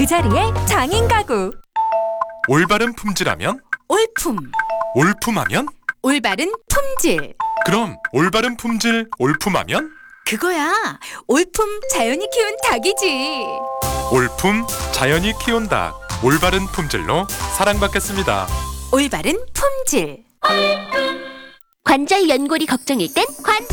그 자리에 장인 가구. 올바른 품질하면? 올품. 올품하면? 올바른 품질. 그럼 올바른 품질 올품하면? 그거야. 올품 자연이 키운 닭이지. 올품 자연이 키운 닭. 올바른 품질로 사랑받겠습니다. 올바른 품질. 관절 연골이 걱정일 땐 관절